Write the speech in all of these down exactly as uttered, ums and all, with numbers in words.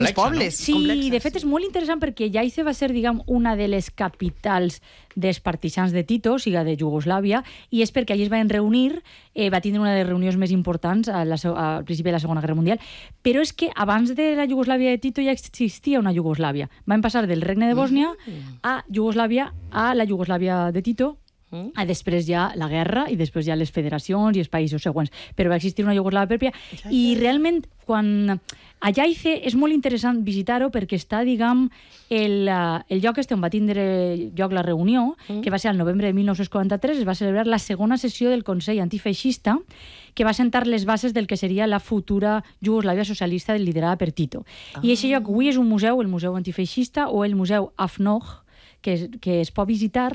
els pobles. Sí, complexes. de fet és molt interessant perquè Yaize va ser, diguem, una de les capitals dels partisans de Tito, o sigui, de Iugoslàvia, i és perquè allí es van reunir, eh, va tindre una de les reunions més importants a la, al principi de la Segona Guerra Mundial, però és que abans de la Iugoslàvia de Tito ja existia una Iugoslàvia. Van passar del Regne de Bòsnia a Iugoslàvia, a la Iugoslàvia de Tito, a després ja la guerra i després ja les federacions i els països següents. Però va existir una Iugoslàvia pròpia i realment quan... A Yaize és molt interessant visitar-ho perquè està, diguem, el, el lloc este on va tindre lloc la reunió, mm. que va ser el novembre de mil nou-cents quaranta-tres, es va celebrar la segona sessió del Consell Antifeixista, que va sentar les bases del que seria la futura Iugoslàvia socialista liderada per Tito. Ah. I aquest lloc avui és un museu, el Museu Antifeixista o el Museu Afnog, que es, que es pot visitar,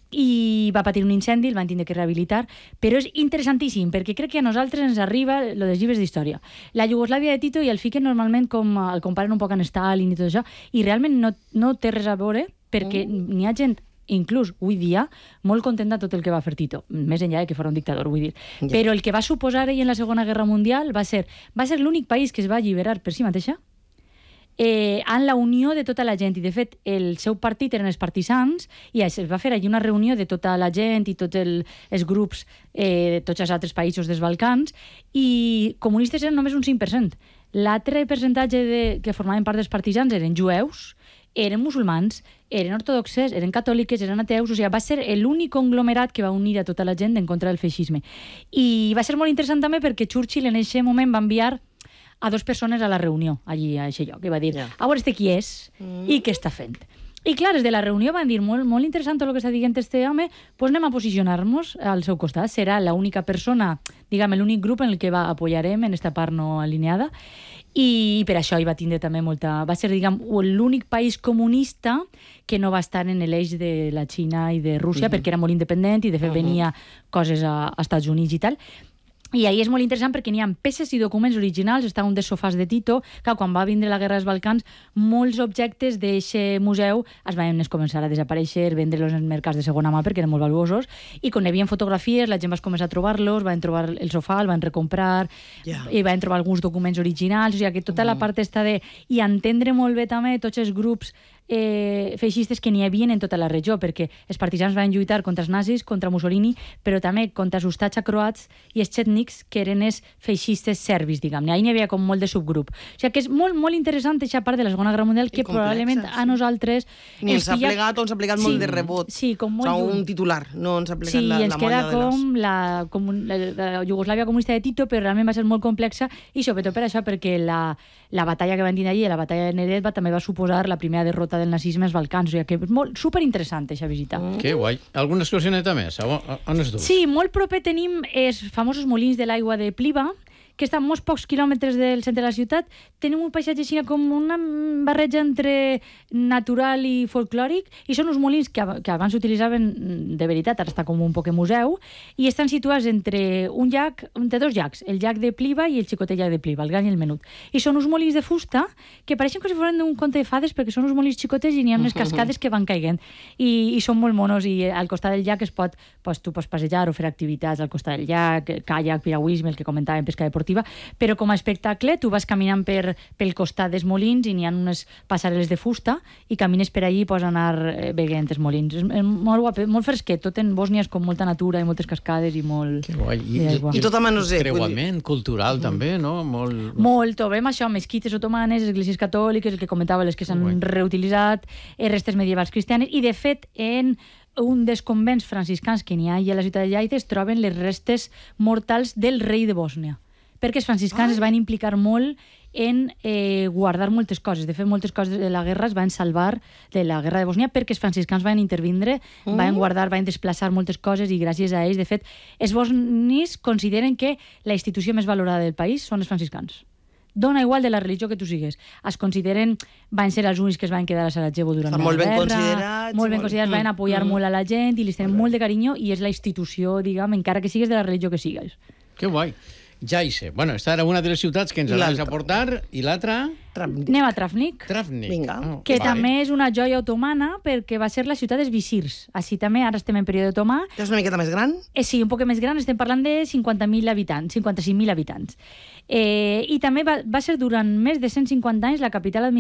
i va patir un incendi, el van tindre que rehabilitar, però és interessantíssim, perquè crec que a nosaltres ens arriba lo dels llibres d'història. La Iugoslàvia de Tito i el fiquen normalment com el comparen un poc amb Stalin i tot això, i realment no, no té res a veure, perquè mm. n'hi ha gent, inclús avui dia, molt contenta de tot el que va fer Tito, més enllà de que fos un dictador, vull dir. Yeah. Però el que va suposar ell en la Segona Guerra Mundial va ser, va ser l'únic país que es va alliberar per si mateixa, Eh, en la unió de tota la gent, i de fet el seu partit eren els partisans i es va fer allí una reunió de tota la gent i tots el, els grups eh, de tots els altres països dels Balcans, i comunistes eren només un cinc per cent. L'altre percentatge de, que formaven part dels partisans eren jueus, eren musulmans, eren ortodoxes, eren catòliques, eren ateus, o sigui, va ser l'únic conglomerat que va unir a tota la gent en contra del feixisme. I va ser molt interessant també perquè Churchill en aquest moment va enviar a dos persones a la reunió, allí a aquest lloc, i va dir, yeah. a veure este qui és mm. i què està fent. I clar, des de la reunió van dir, molt, molt interessant tot el que està dient este home, doncs anem a posicionar-nos al seu costat. Serà l'única persona, diguem, l'únic grup en el que va apoyarem en esta part no alineada, i per això hi va tindre també molta... Va ser, diguem, l'únic país comunista que no va estar en l'eix de la Xina i de Rússia, uh-huh. perquè era molt independent i de fet uh-huh. venia coses a, a Estats Units i tal. I ahí és molt interessant perquè n'hi ha peces i documents originals, està un dels sofàs de Tito, que quan va vindre la Guerra dels Balcans, molts objectes d'aquest museu es van començar a desaparèixer, vendre-los en mercats de segona mà perquè eren molt valuosos, i quan hi havia fotografies, la gent va començar a trobar-los, van trobar el sofà, el van recomprar, yeah. i van trobar alguns documents originals, o sigui que tota mm. la part està de... I entendre molt bé també tots els grups eh, feixistes que n'hi havia en tota la regió, perquè els partisans van lluitar contra els nazis, contra Mussolini, però també contra els ostatges croats i els txètnics, que eren els feixistes serbis, diguem-ne. Ahí n'hi havia com molt de subgrup. O sigui que és molt, molt interessant aquesta part de la Segona Guerra Mundial, que probablement a nosaltres... Ni ens ha plegat o ens ha plegat sí, molt de rebot. Sí, com molt... O sigui, un titular, no ens ha plegat sí, la, la molla de l'os. Sí, ens queda com la, com la, la Iugoslàvia comunista de Tito, però realment va ser molt complexa, i sobretot per això, perquè la, la batalla que van dir allí, la batalla de Neretva, també va suposar la primera derrota del nazisme als Balcans. O sigui que és molt superinteressant aquesta visita. Mm. Que guai. Alguna excursioneta més? On, on es du? Sí, molt proper tenim els famosos molins de l'aigua de Pliva, que estan molts pocs quilòmetres del centre de la ciutat. Tenim un paisatge així com una barreja entre natural i folclòric, i són uns molins que, que abans s'utilitzaven de veritat, ara està com un poc museu, i estan situats entre un llac, entre dos llacs, el llac de Pliva i el xicotet llac de Pliva, el gran i el menut. I són uns molins de fusta que pareixen com si foren d'un conte de fades, perquè són uns molins xicotes i n'hi ha unes cascades que van caigant, i, i són molt monos, i al costat del llac es pot, pues, tu pots passejar o fer activitats al costat del llac, caiac, piragüisme, el que comentàvem, pesca deportiva, però com a espectacle tu vas caminant per, pel costat dels molins i n'hi ha unes passareles de fusta i camines per allí i pots anar veient els molins. És molt guap, molt fresquet, tot en Bòsnia és com molta natura i moltes cascades i molt... Que guai. I, I, i tot a manuser. Creuament cultural mm. també, no? Molt... Molt, trobem això, mesquites otomanes, esglésies catòliques, el que comentava, les que s'han reutilitzat, restes medievals cristianes, i de fet en un dels convents franciscans que n'hi ha a la ciutat de Yaize es troben les restes mortals del rei de Bòsnia, perquè els franciscans Ai. es van implicar molt en eh, guardar moltes coses. De fet, moltes coses de la guerra es van salvar de la guerra de Bòsnia perquè els franciscans van intervindre, mm. van guardar, van desplaçar moltes coses, i gràcies a ells, de fet, els bosnis consideren que la institució més valorada del país són els franciscans. Dona igual de la religió que tu sigues. Es consideren, van ser els únics que es van quedar a Sarajevo durant Estan la molt guerra. Ben considerats. Molt ben considerats, mm. van apoyar mm. molt a la gent i li tenen molt de carinyo, i és la institució, diguem, encara que sigues de la religió que sigues. Que guai. Jaice. Bueno, esta era una de les ciutats que ens I anaves l'altra. a portar, i l'altra... Travnik. Anem a Travnik, Travnik. Vinga. Oh, que vale. també és una joia otomana perquè va ser la ciutat dels visirs. Així també, ara estem en període otomà. Que és una miqueta més gran. Eh, sí, un poc més gran, estem parlant de cinquanta mil habitants, cinquanta-cinc mil habitants. Eh, I també va, va ser durant més de cent cinquanta anys la capital administrativa